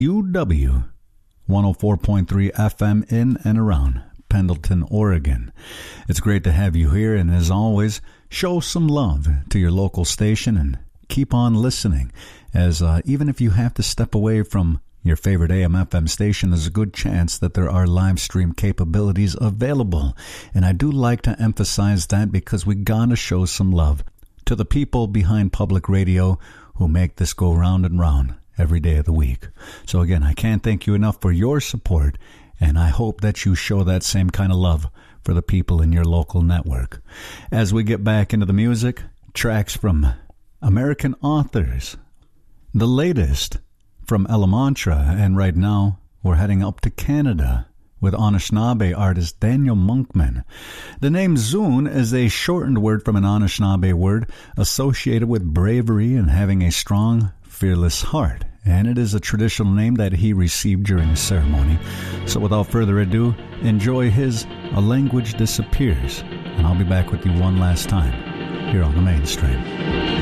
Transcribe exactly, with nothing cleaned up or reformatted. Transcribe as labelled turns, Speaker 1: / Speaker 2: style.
Speaker 1: U W one oh four point three F M in and around Pendleton, Oregon. It's great to have you here, and as always, show some love to your local station and keep on listening, as uh, even if you have to step away from your favorite A M F M station, there's a good chance that there are live stream capabilities available. And I do like to emphasize that because we gotta show some love to the people behind public radio who make this go round and round every day of the week. So again, I can't thank you enough for your support, and I hope that you show that same kind of love for the people in your local network. As we get back into the music, tracks from American authors, the latest from Elamantra, and right now we're heading up to Canada with Anishinaabe artist Daniel Monkman. The name Zune is a shortened word from an Anishinaabe word associated with bravery and having a strong, fearless heart, and it is a traditional name that he received during a ceremony. So without further ado, enjoy his A Language Disappears, and I'll be back with you one last time here on the Mainstream.